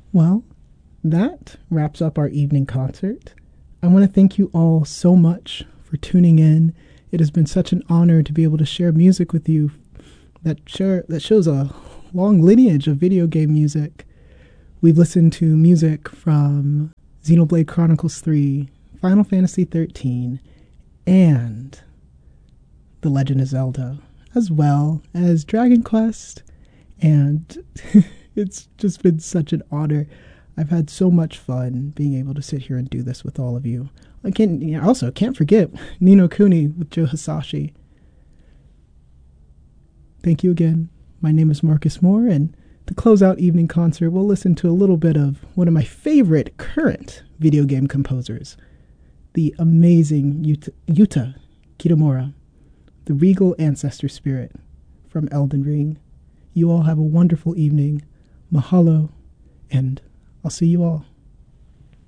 Well, that wraps up our evening concert. I want to thank you all so much for tuning in. It has been such an honor to be able to share music with you that shows a long lineage of video game music. We've listened to music from Xenoblade Chronicles 3, Final Fantasy 13, and The Legend of Zelda, as well as Dragon Quest, and it's just been such an honor. I've had so much fun being able to sit here and do this with all of you. Also can't forget Ni no Kuni with Joe Hisashi. Thank you again. My name is Marcus Moore, and to close out evening concert, we'll listen to a little bit of one of my favorite current video game composers, the amazing Yuta Kitamura, the regal ancestor spirit from Elden Ring. You all have a wonderful evening. Mahalo, and I'll see you all